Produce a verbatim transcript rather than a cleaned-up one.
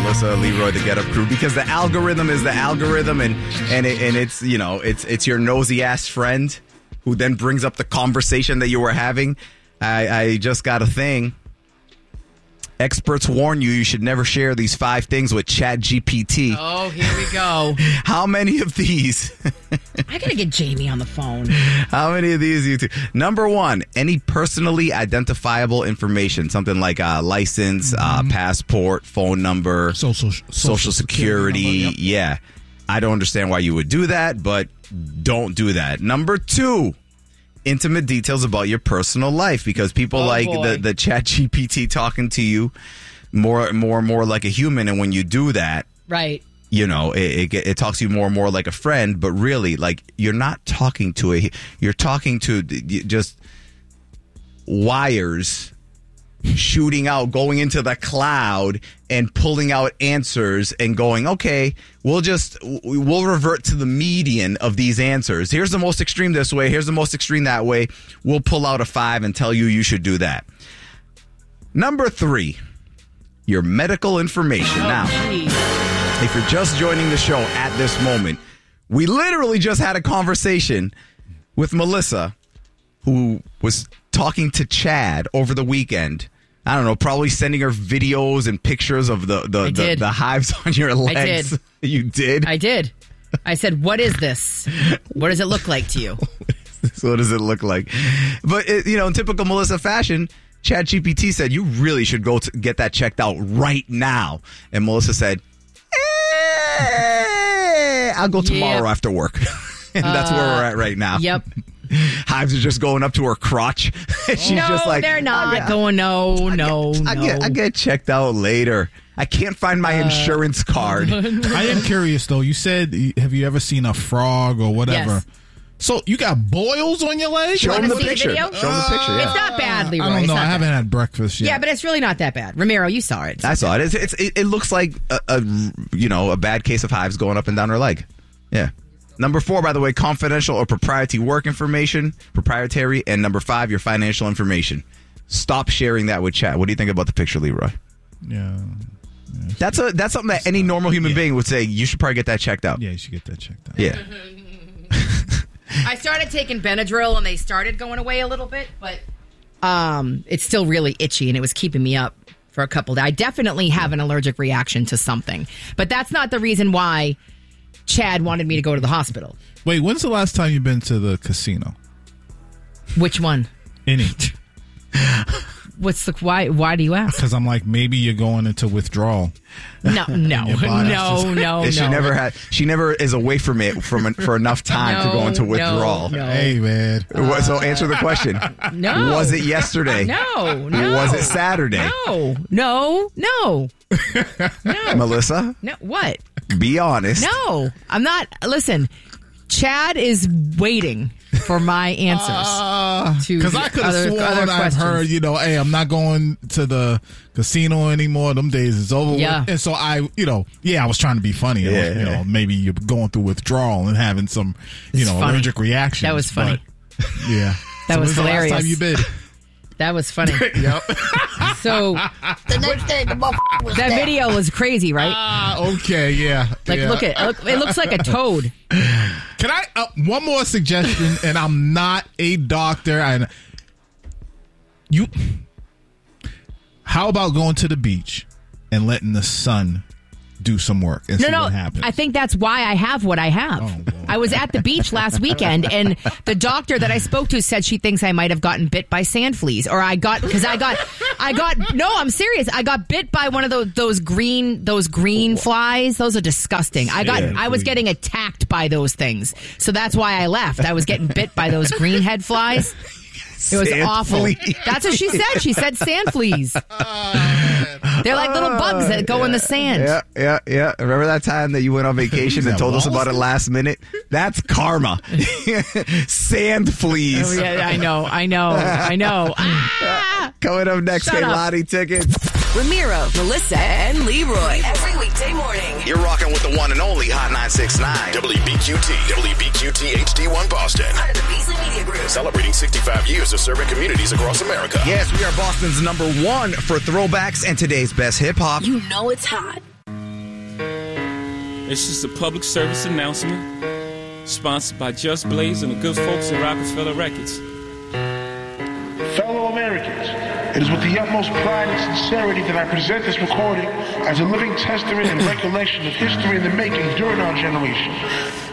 Melissa, Leroy, the Get Up Crew, because the algorithm is the algorithm, and and it, and it's you know it's it's your nosy ass friend who then brings up the conversation that you were having. I, I just got a thing. Experts warn you you should never share these five things with Chat G P T. Oh, here we go. How many of these? I gotta get Jamie on the phone. How many of these you two? Number one, any personally identifiable information, something like a license, mm-hmm. uh, passport, phone number, social social, social security. security number, yep. Yeah. I don't understand why you would do that, but don't do that. Number two, intimate details about your personal life, because people oh, like boy. the, the Chat G P T talking to you more more and more like a human, and when you do that, right, you know, it, it, it talks to you more and more like a friend, but really, like, you're not talking to a, you're talking to just wires shooting out, going into the cloud and pulling out answers and going, okay, we'll just, we'll revert to the median of these answers. Here's the most extreme this way. Here's the most extreme that way. We'll pull out a five and tell you you should do that. Number three, your medical information. Oh, now, geez. if you're just joining the show at this moment, we literally just had a conversation with Melissa, who was talking to Chad over the weekend. I don't know, probably sending her videos and pictures of the the, the, the hives on your legs. I did. You did? I did. I said, what is this? What does it look like to you? So what does it look like? But, it, you know, in typical Melissa fashion, Chat G P T said, you really should go to get that checked out right now. And Melissa said, eh, I'll go tomorrow yep. after work. And uh, that's where we're at right now. Yep. Hives are just going up to her crotch. She's no, just like, they're not get, going, no, I no, get, no. I get, I get checked out later. I can't find my uh, insurance card. I am curious, though. You said, have you ever seen a frog or whatever? Yes. So you got boils on your legs? Show them the see picture. The video? Show them the picture, yeah. It's not bad, Leroy. I don't know. I haven't bad. had breakfast yet. Yeah, but it's really not that bad. Ramiro, you saw it. It's I saw it. It's, it's, it. It looks like a, a, you know, a bad case of hives going up and down her leg. Yeah. Number four, by the way, confidential or proprietary work information, proprietary, and number five, your financial information. Stop sharing that with chat. What do you think about the picture, Leroy? Yeah. yeah that's a that's something that any normal human yeah. being would say, you should probably get that checked out. Yeah, you should get that checked out. Yeah. I started taking Benadryl and they started going away a little bit, but um, it's still really itchy and it was keeping me up for a couple days. I definitely have an allergic reaction to something, but that's not the reason why Chad wanted me to go to the hospital. Wait, when's the last time you've been to the casino? Which one? Any. What's the why? Why do you ask? Because I'm like, maybe you're going into withdrawal. No, no, no, just, no, she no. never had. She never is away from it from for enough time no, to go into withdrawal. No, no. Hey, man. Uh, so answer the question. No. Was it yesterday? No, no. Was it Saturday? No, no, no, no. Melissa? No, what? Be honest. No, I'm not. Listen, Chad is waiting for my answers. Because uh, I could have sworn I've heard, you know, hey, I'm not going to the casino anymore. Them days is over yeah. with. And so I, you know, yeah, I was trying to be funny. Yeah. Was, you know, maybe you're going through withdrawal and having some, you it's know, funny. allergic reactions. That was funny. But, yeah. That so was hilarious. The last time you been? That was funny. Yep. So the next day, the motherfucker was that there. video was crazy, right? Ah, uh, okay, yeah. Like, yeah. look at look, it looks like a toad. Can I uh, one more suggestion? And I'm not a doctor. And you, how about going to the beach and letting the sun do some work and no, see no, what happens? I think that's why I have what I have. Oh, I was at the beach last weekend, and the doctor that I spoke to said she thinks I might have gotten bit by sand fleas, or I got because I got, I got no, I'm serious. I got bit by one of those those green those green flies. Those are disgusting. I got Sand I was fleas. getting attacked by those things, so that's why I left. I was getting bit by those green head flies. It was Sand awful. fleas. That's what she said. She said sand fleas. They're like little bugs that go yeah, in the sand. Yeah, yeah, yeah. Remember that time that you went on vacation and told us about it last minute? That's karma. Sand fleas. Oh, yeah, I know, I know, I know. Ah! Coming up next, Shut Hey up. Lottie tickets. Ramiro, Melissa, and Leroy. Every weekday morning. You're rocking with the one and only Hot nine six nine. W B Q T. W B Q T H D one Boston. Part of the Beasley Media Group. Celebrating sixty-five years of serving communities across America. Yes, we are Boston's number one for throwbacks and today's best hip hop. You know it's hot. It's just a public service announcement sponsored by Just Blaze and the good folks at Rockefeller Records. Fellow Americans, it is with the utmost pride and sincerity that I present this recording as a living testament and recollection of history in the making during our generation.